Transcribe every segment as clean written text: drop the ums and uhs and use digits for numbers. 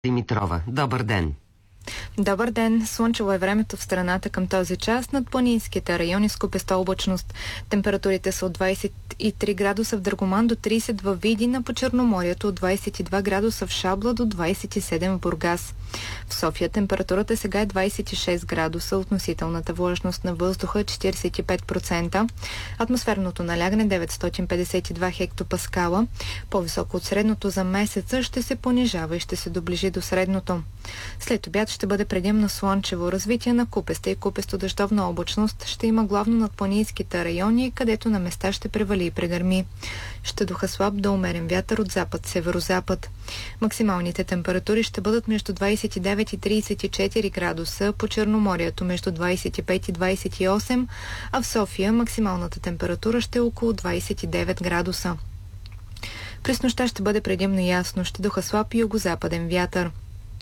Димитрова. Добър ден! Добър ден! Слънчево е времето в страната към този час. Над планинските райони с купеста облачност. Температурите са от 23 градуса в Драгоман до 30 във Видин, а по Черноморието от 22 градуса в Шабла до 27 в Бургас. В София температурата сега е 26 градуса, относителната влажност на въздуха е 45%, атмосферното налягане 952 хектопаскала, по-високо от средното за месеца, ще се понижава и ще се доближи до средното. След обяд ще бъде предимно слънчево. Развитие на купеста и купесто-дъждовна облачност ще има главно над планинските райони, където на места ще превали и прегърми. Ще духа слаб до умерен вятър от запад-северозапад. Максималните температури ще бъдат между 29 и 34 градуса, по Черноморието между 25 и 28, а в София максималната температура ще е около 29 градуса. През нощта ще бъде предимно ясно, ще духа слаб югозападен вятър.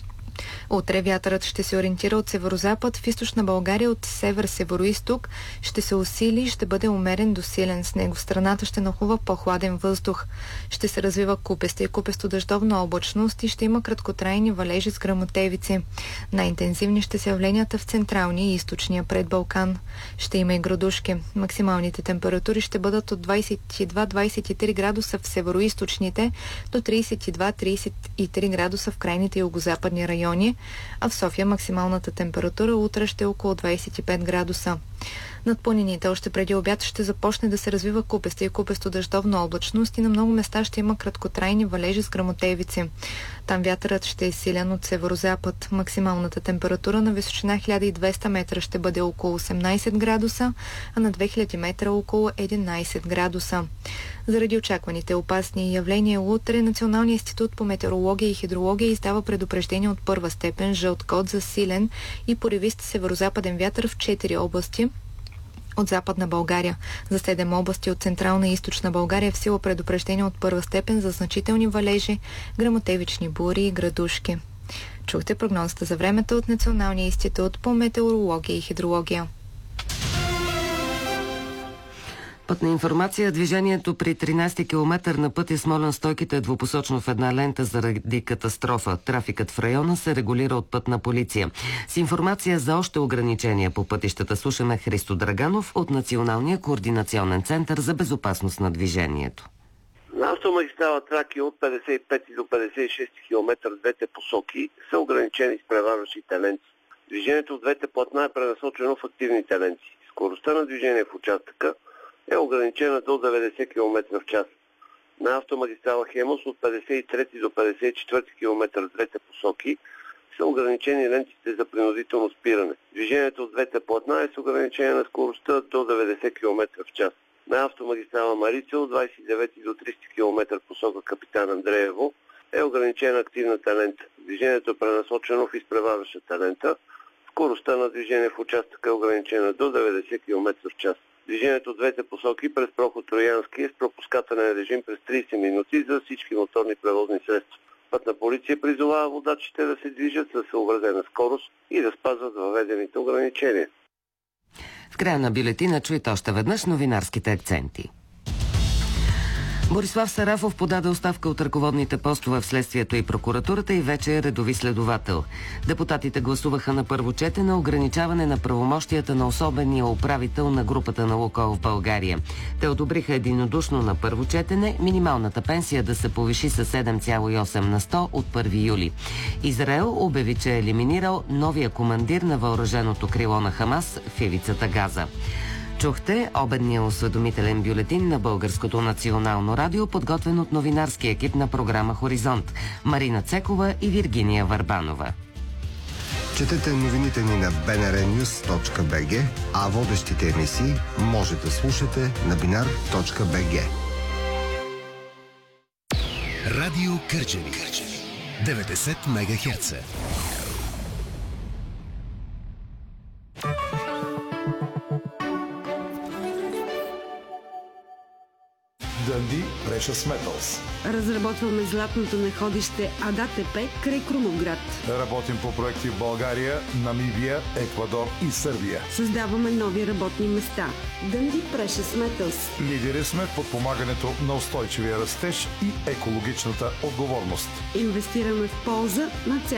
Утре вятърът ще се ориентира от северозапад в източна България, от север-североизток ще се усили и ще бъде умерен до силен. С него в страната ще нахлува по-хладен въздух. Ще се развива купеста и купесто-дъждовна облачност и ще има краткотрайни валежи с гръмотевици. Най-интензивни ще са явленията в централния и източния предбалкан. Ще има и градушки. Максималните температури ще бъдат от 22-23 градуса в североизточните до 32-33 градуса в крайните югозападни райони, а в София максималната температура утре ще е около 25 градуса. Над планините още преди обяд ще започне да се развива купеста и купесто-дъждовна облачност и на много места ще има краткотрайни валежи с гръмотевици. Там вятърът ще е силен от северозапад. Максималната температура на височина 1200 метра ще бъде около 18 градуса, а на 2000 метра около 11 градуса. Заради очакваните опасни явления утре Националният институт по метеорология и хидрология издава предупреждение от първа степен жълт код за силен и поревист северозападен вятър в 4 области от Западна България. За 7 области от Централна и Източна България е в сила предупреждение от първа степен за значителни валежи, гръмотевични бури и градушки. Чухте прогнозата за времето от Националния институт по метеорология и хидрология. Пътна информация. Движението при 13-ти километър на пътя Смолян Стойките е двупосочно в една лента заради катастрофа. Трафикът в района се регулира от пътна полиция. С информация за още ограничения по пътищата слушаме Христо Драганов от Националния координационен център за безопасност на движението. На автомагистрала Тракия от 55 до 56 км в двете посоки са ограничени с преварващите ленти. Движението от двете платна е пренасочено в активните ленти. Скоростта на движение в участъка е ограничена до 90 км в час. На автомагистрала Хемос от 53 до 54 км в двете посоки са ограничени лентите за принудително спиране. Движението от двете платна е с ограничение на скоростта до 90 км в час. На автомагистрала Марица от 29 до 30 км посока Капитан Андреево е ограничена активната лента. Движението е пренасочено в изпреварващата лента. Скоростта на движение в участъка е ограничена до 90 км в час. Движението от двете посоки през проход Троянски е с пропускателен режим през 30 минути за всички моторни превозни средства. Пътна полиция призовава водачите да се движат със съобразена скорост и да спазват въведените ограничения. В края на бюлетина чуйте още веднъж новинарските акценти. Борислав Сарафов подаде оставка от ръководните постове в следствието и прокуратурата и вече е редови следовател. Депутатите гласуваха на първо четене ограничаване на правомощията на особения управител на групата на Лукойл в България. Те одобриха единодушно на първо четене минималната пенсия да се повиши с 7,8 на 100 от 1 юли. Израел обяви, че е елиминирал новия командир на въоръженото крило на Хамас в ивицата Газа. Чухте обедния осведомителен бюлетин на Българското национално радио, подготвен от новинарски екип на програма Хоризонт Марина Цекова и Виргиния Върбанова. Четете новините ни на bnrnews.bg, а водещите емисии може да слушате на binar.bg. Радио Кърджали 90 МГц. Dundee Precious Metals. Разработваме златното находище АДАТП край Крумовград. Работим по проекти в България, Намибия, Еквадор и Сърбия. Създаваме нови работни места. Dundee Precious Metals. Лидери сме в подпомагането на устойчивия растеж и екологичната отговорност. Инвестираме в полза на цялата